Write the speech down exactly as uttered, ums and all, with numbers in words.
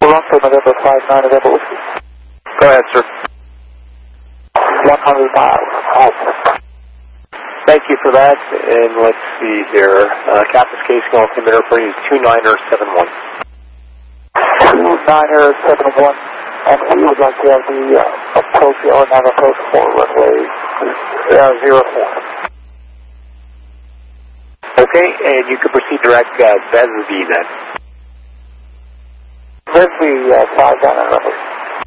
Toronto, November five nine, November Whiskey. Go ahead, sir. one hundred miles. Thank you for that, and let's see here. Uh, Captain's casing altimeter for you is two niner seven one. two niner seven one, and we would like to have the uh, approach or non-approach for runway uh, zero four. Okay, and you can proceed direct uh, Vesby then. Vesby uh, five nine, November.